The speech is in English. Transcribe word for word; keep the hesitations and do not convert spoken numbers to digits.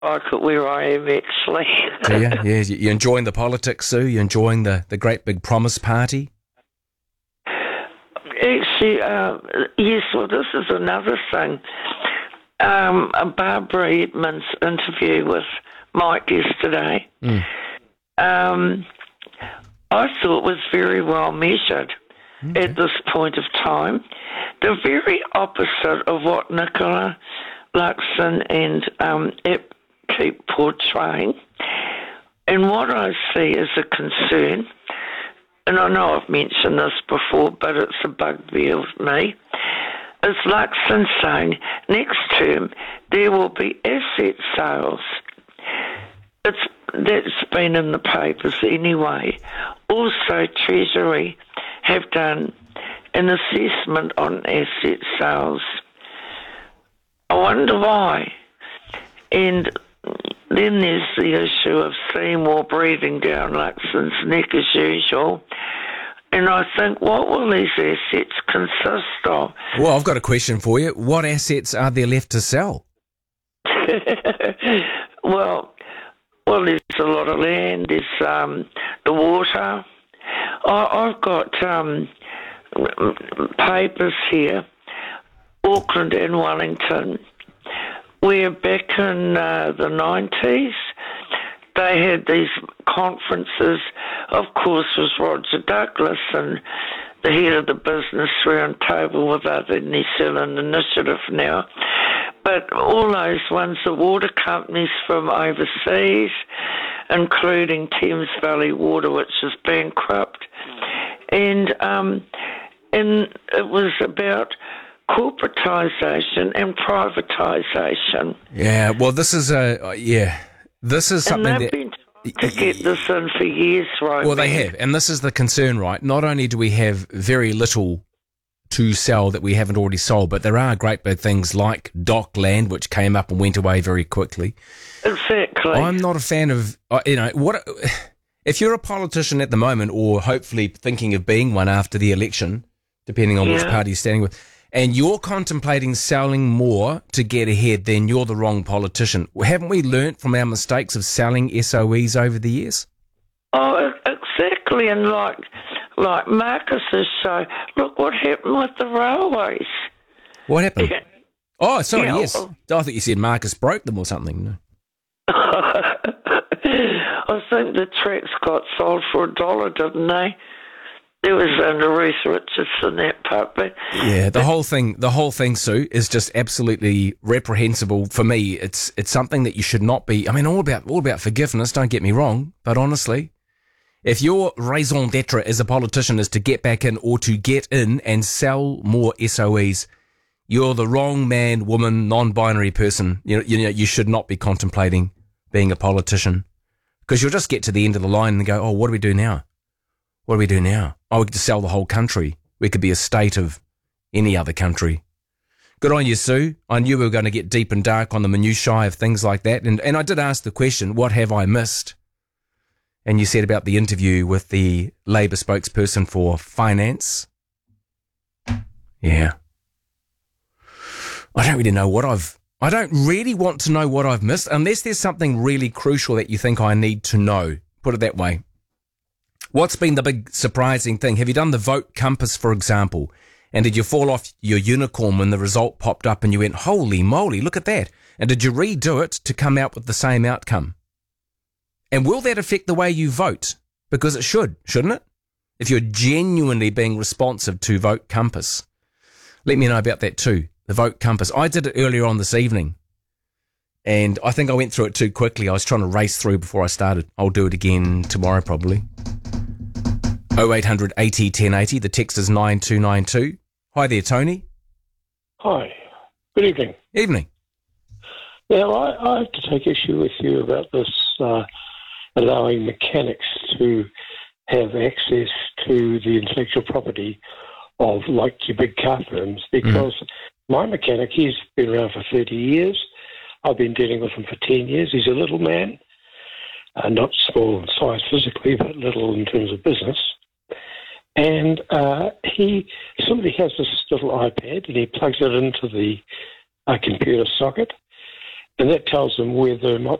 like it where I am, actually. So yeah, yeah, you enjoying the politics, Sue? You enjoying the, the great big promise party? Actually, uh, yes, well, this is another thing. Um, a Barbara Edmonds interview with Mike yesterday, Mm. um, I thought was very well measured Okay. at this point of time. The very opposite of what Nicola Luxon and um, Ip keep portraying. And what I see as a concern, and I know I've mentioned this before, but it's a bugbear with me, is Luxon saying next term there will be asset sales. It's, that's been in the papers anyway. Also, Treasury have done an assessment on asset sales. I wonder why. And then there's the issue of Seymour breathing down Luxon's neck as usual. And I think, what will these assets consist of? Well, I've got a question for you. What assets are there left to sell? well, well, there's a lot of land. There's um, the water. I, I've got um, papers here, Auckland and Wellington, where back in uh, the nineties, they had these conferences. Of course, was Roger Douglas and the head of the Business Round Table with other New Zealand Initiative now. But all those ones, the water companies from overseas, including Thames Valley Water, which is bankrupt. And, um, and it was about corporatisation and privatisation. Yeah, well, this is a, yeah, this is something and they've that... been to get this in for years, right? Well, they have, and this is the concern, right? Not only do we have very little to sell that we haven't already sold, but there are great big things like Dockland, which came up and went away very quickly. Exactly. I'm not a fan of, uh, you know, what if you're a politician at the moment, or hopefully thinking of being one after the election, depending on Yeah. which party you're standing with, and you're contemplating selling more to get ahead, then you're the wrong politician. Haven't we learnt from our mistakes of selling S O Es over the years? Oh, exactly. And like, like Marcus's show, look what happened with the railways. What happened? Yeah. Oh, sorry, Yeah, yes. well- I thought you said Marcus broke them or something. No. I think the tracks got sold for a dollar, didn't they? There was under Ruth Richardson, that part, but Yeah, the whole thing, the whole thing, Sue, is just absolutely reprehensible for me. It's it's something that you should not be. I mean, all about all about forgiveness. Don't get me wrong, but honestly, if your raison d'être as a politician is to get back in or to get in and sell more S O Es, you're the wrong man, woman, non-binary person. You know, you know, you should not be contemplating being a politician, because you'll just get to the end of the line and go, oh, what do we do now? What do we do now? Oh, we could just sell the whole country. We could be a state of any other country. Good on you, Sue. I knew we were going to get deep and dark on the minutiae of things like that. And, and I did ask the question, what have I missed? And you said about the interview with the Labour spokesperson for finance. Yeah. I don't really know what I've... I don't really want to know what I've missed, unless there's something really crucial that you think I need to know. Put it that way. What's been the big surprising thing? Have you done the vote compass, for example? And did you fall off your unicorn when the result popped up and you went, holy moly, look at that? And did you redo it to come out with the same outcome? And will that affect the way you vote? Because it should, shouldn't it? If you're genuinely being responsive to Vote Compass. Let me know about that too, the Vote Compass. I did it earlier on this evening, and I think I went through it too quickly. I was trying to race through before I started. I'll do it again tomorrow probably. oh eight hundred eighty ten eighty. The text is nine two nine two. Hi there, Tony. Hi. Good evening. Evening. Now, I, I have to take issue with you about this uh, allowing mechanics to have access to the intellectual property of, like, your big car firms, because mm. my mechanic, he's been around for thirty years. I've been dealing with him for ten years. He's a little man, uh, not small in size physically, but little in terms of business. And uh, he, somebody has this little iPad, and he plugs it into the uh, computer socket, and that tells them whether or not